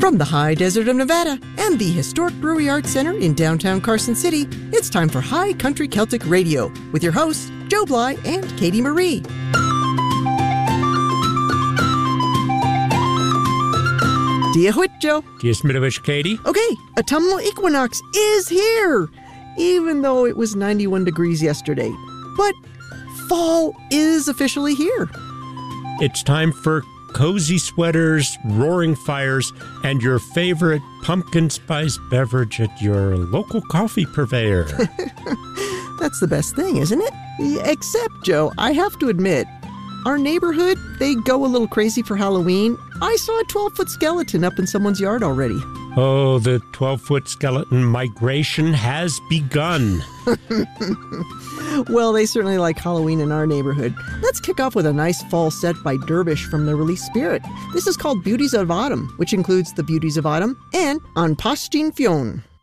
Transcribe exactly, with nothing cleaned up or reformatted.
From the high desert of Nevada and the historic Brewery Arts Center in downtown Carson City, it's time for High Country Celtic Radio with your hosts, Joe Bly and Katie Marie. Dia Huit, Joe. Dia Smidovic, Katie. Okay, autumnal equinox is here, even though it was ninety-one degrees yesterday. But fall is officially here. It's time for cozy sweaters, roaring fires, and your favorite pumpkin spice beverage at your local coffee purveyor. That's the best thing, isn't it? Except, Joe, I have to admit, our neighborhood, they go a little crazy for Halloween. I saw a twelve-foot skeleton up in someone's yard already. Oh, the twelve-foot skeleton migration has begun. Well, they certainly like Halloween in our neighborhood. Let's kick off with a nice fall set by Dervish from their release Spirit. This is called Beauties of Autumn, which includes The Beauties of Autumn and An Pastin Fionn.